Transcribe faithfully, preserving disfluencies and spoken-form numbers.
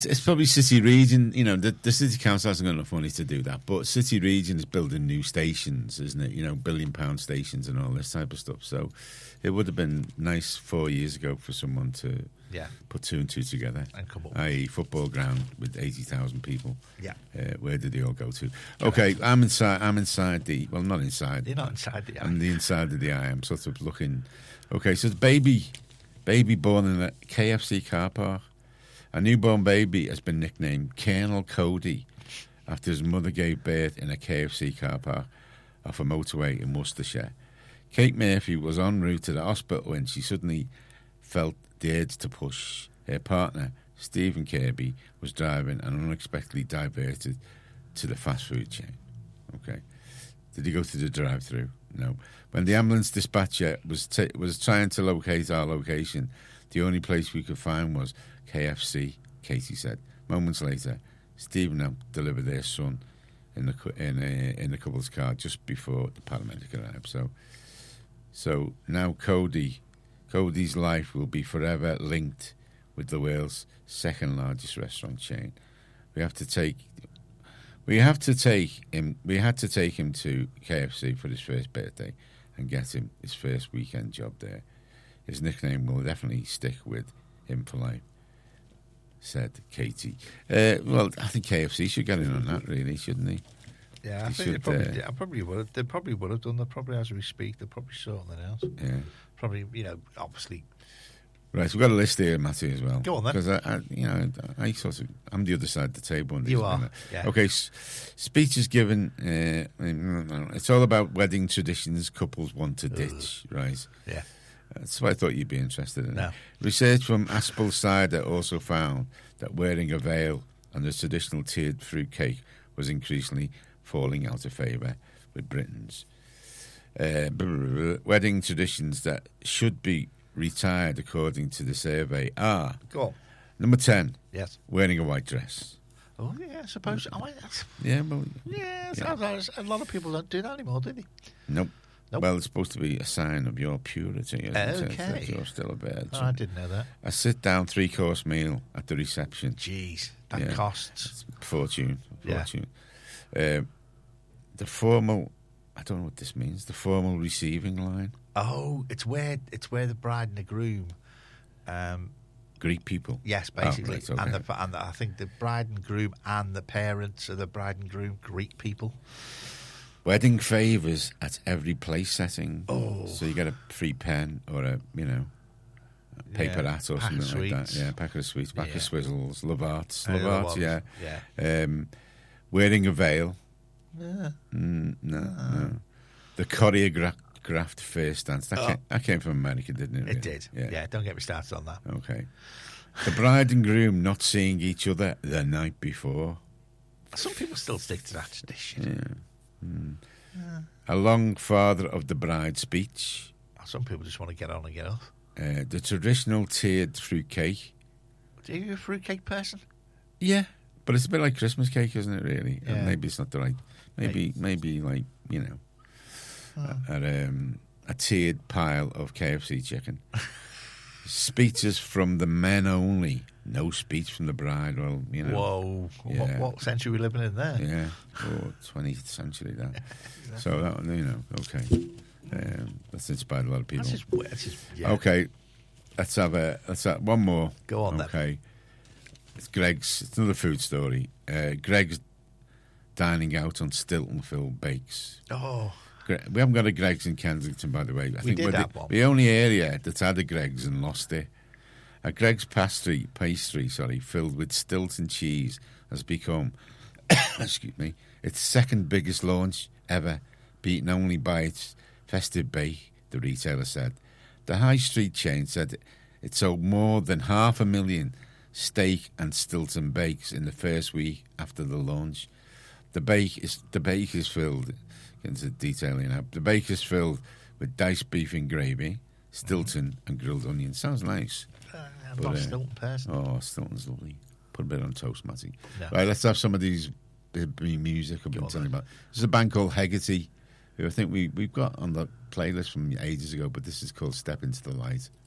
It's probably City Region. You know, the, the City Council hasn't got enough money to do that. But City Region is building new stations, isn't it? You know, billion pound stations and all this type of stuff. So it would have been nice four years ago for someone to yeah. put two and two together. And come up. that is, football ground with eighty thousand people. Yeah. Uh, where did they all go to? Okay, I'm inside. I'm inside the. Well, not inside. You're not inside the eye. I'm the inside of the eye. I'm sort of looking. Okay, so the baby, baby born in a K F C car park. A newborn baby has been nicknamed Colonel Cody after his mother gave birth in a K F C car park off a motorway in Worcestershire. Kate Murphy was en route to the hospital when she suddenly felt the urge to push. Her partner, Stephen Kirby, was driving and unexpectedly diverted to the fast food chain. Okay. Did he go to the drive-through? No. When the ambulance dispatcher was t- was trying to locate our location, the only place we could find was K F C, Katie said. Moments later, Stephen helped deliver their son in the in a, in the couple's car just before the paramedic arrived. So, so now Cody, Cody's life will be forever linked with the world's second largest restaurant chain. We have to take, we have to take him. We had to take him to K F C for his first birthday and get him his first weekend job there. His nickname will definitely stick with him for life, said Katie. Uh, well, I think K F C should get in on that, really, shouldn't he? Yeah, I he think should, they probably, uh, did. I probably would have. They probably would have done that. Probably as we speak, they're probably sorting that out. Yeah. Probably, you know, obviously. Right, we've got a list here, Matty, as well. Go on then. Because I, I, you know, I sort of, I'm the other side of the table. On these, You are. Yeah. Okay, s- speeches given. Uh, it's all about wedding traditions couples want to ditch, Ugh. right? Yeah. That's why I thought you'd be interested in no. it. Research from Aspel Cider also found that wearing a veil and the traditional tiered fruit cake was increasingly falling out of favour with Britons. Uh, wedding traditions that should be retired, according to the survey, are Go on. number ten. Yes. Wearing a white dress. Oh yeah, I suppose. Oh, that's, yeah, but yeah, yeah. A lot of people don't do that anymore, do they? Nope. Nope. Well, it's supposed to be a sign of your purity, isn't it? Okay. That you're still a virgin. Oh, I didn't know that. A sit-down three-course meal at the reception. Jeez, that Yeah. costs. Fortune. Yeah. Fortune. Uh, the formal, I don't know what this means, the formal receiving line. Oh, it's where it's where the bride and the groom. Um, Greek people. Yes, basically, Oh, right, okay. and, the, and the, I think the bride and groom and the parents of the bride and groom, Greek people. Wedding favours at every place setting. Oh. So you get a free pen or a, you know, a paper Yeah, hat or pack of something like that. sweets. Yeah, packet of sweets, pack Yeah. of swizzles, love arts. Uh, Love love arts, arts, yeah. yeah. Um, wearing a veil. Yeah. Mm, no, Uh. no. The choreographed first dance. That, Oh. came, that came from America, didn't it? Really? It did. Yeah. Yeah. Don't get me started on that. Okay. The bride and groom not seeing each other the night before. Some people still stick to that tradition. Yeah. Mm. Yeah. A long father of the bride speech. Some people just want to get on and get off. Uh, the traditional tiered fruit cake. Are you a fruitcake person? Yeah, but it's a bit like Christmas cake, isn't it? Really? Yeah. And maybe it's not the right. Maybe, maybe like you know, Oh. a, a, um, a tiered pile of K F C chicken. Speeches from the men only. No speech from the bride. Well, you know. Whoa! Yeah. What, what century are we living in there? Yeah, or twentieth century that. So that you know, okay, um, that's inspired a lot of people. That's just, that's just yeah. Okay, let's have a let's have one more. Go on then. Okay, it's Greg's. It's another food story. Uh, Greg's dining out on Stilton Phil Bakes. Oh, Gre- We haven't got a Greg's in Kensington, by the way. I We think did we're have the, one. the only area that's had a Greg's and lost it. A Greg's pastry, pastry, sorry, filled with Stilton cheese has become, excuse me, its second biggest launch ever, beaten only by its festive bake, the retailer said. The high street chain said it sold more than half a million steak and Stilton bakes in the first week after the launch. The bake is the bake is filled, into detailing now. The bake is filled with diced beef and gravy, Stilton and grilled onions. Sounds nice. uh, I'm But, not uh, a Stilton person. Oh, Stilton's lovely. Put a bit on toast, Matty. No. Right, let's have some of these bit of music I've been Go on, telling you then. about. There's a band called Hegarty, who I think we, we've got on the playlist from ages ago, but this is called Step Into the Light.